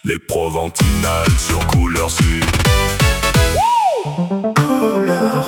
Les Proventinales sur Couleur Sud. Couleur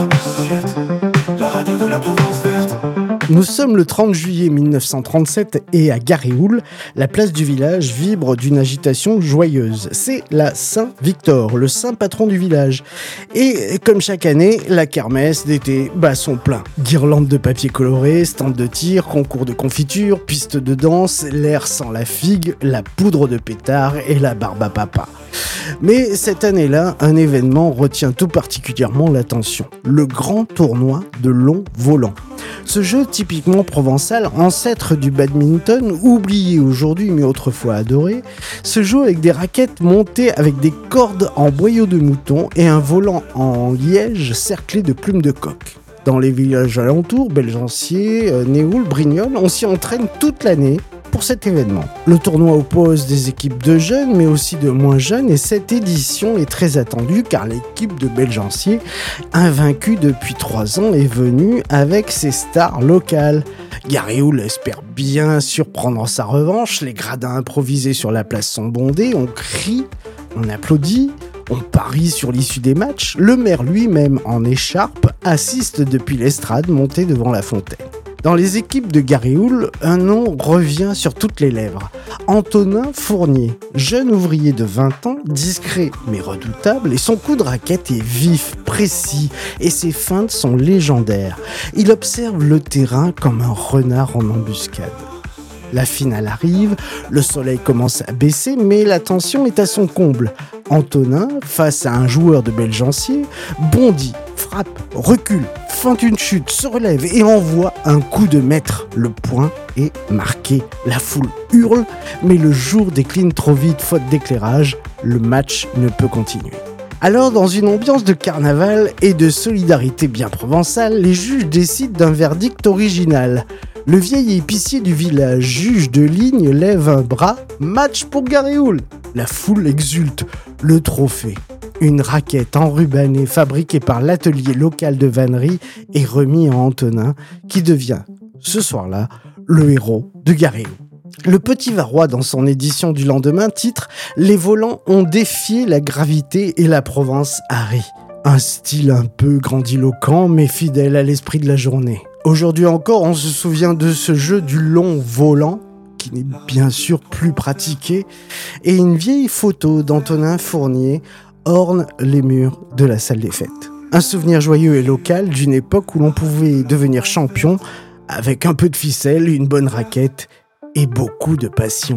Sud, la radio de la Provence verte. Nous sommes le 30 juillet 1937 et à Garéoul, la place du village vibre d'une agitation joyeuse. C'est la Saint-Victor, le saint patron du village. Et comme chaque année, la kermesse d'été bat son plein. Guirlandes de papier coloré, stands de tir, concours de confiture, pistes de danse, l'air sans la figue, la poudre de pétard et la barbe à papa. Mais cette année-là, un événement retient tout particulièrement l'attention. Le grand tournoi de long volant. Ce jeu typiquement provençal, ancêtre du badminton, oublié aujourd'hui mais autrefois adoré, se joue avec des raquettes montées avec des cordes en boyau de mouton et un volant en liège cerclé de plumes de coq. Dans les villages alentours, Belgencier, Néoul, Brignoles, on s'y entraîne toute l'année pour cet événement. Le tournoi oppose des équipes de jeunes mais aussi de moins jeunes et cette édition est très attendue car l'équipe de Belgencier, invaincue depuis 3 ans, est venue avec ses stars locales. Garéoul espère bien surprendre sa revanche, les gradins improvisés sur la place sont bondés, on crie, on applaudit, on parie sur l'issue des matchs, le maire lui-même en écharpe assiste depuis l'estrade montée devant la fontaine. Dans les équipes de Garéoul, un nom revient sur toutes les lèvres. Antonin Fournier, jeune ouvrier de 20 ans, discret mais redoutable, et son coup de raquette est vif, précis, et ses feintes sont légendaires. Il observe le terrain comme un renard en embuscade. La finale arrive, le soleil commence à baisser, mais la tension est à son comble. Antonin, face à un joueur de Belgencier, bondit, frappe, recule, feinte une chute, se relève et envoie un coup de maître. Le point est marqué. La foule hurle, mais le jour décline trop vite faute d'éclairage. Le match ne peut continuer. Alors, dans une ambiance de carnaval et de solidarité bien provençale, les juges décident d'un verdict original. Le vieil épicier du village, juge de ligne, lève un bras. Match pour Garéoul. La foule exulte. Le trophée, une raquette enrubannée fabriquée par l'atelier local de vannerie est remis à Antonin, qui devient, ce soir-là, le héros de Garéoul. Le Petit Varois, dans son édition du lendemain, titre « Les volants ont défié la gravité et la Provence a ri ». Un style un peu grandiloquent, mais fidèle à l'esprit de la journée. Aujourd'hui encore, on se souvient de ce jeu du long volant, qui n'est bien sûr plus pratiqué, et une vieille photo d'Antonin Fournier orne les murs de la salle des fêtes. Un souvenir joyeux et local d'une époque où l'on pouvait devenir champion avec un peu de ficelle, une bonne raquette et beaucoup de passion.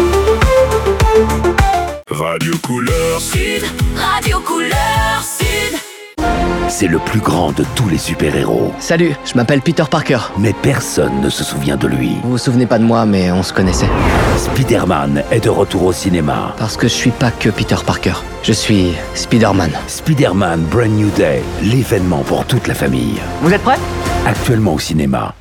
Radio Couleur Sud. Radio Couleur Sud. C'est le plus grand de tous les super-héros. Salut, je m'appelle Peter Parker. Mais personne ne se souvient de lui. Vous vous souvenez pas de moi, mais on se connaissait. Spider-Man est de retour au cinéma. Parce que je suis pas que Peter Parker. Je suis Spider-Man. Spider-Man Brand New Day, l'événement pour toute la famille. Vous êtes prêts ? Actuellement au cinéma.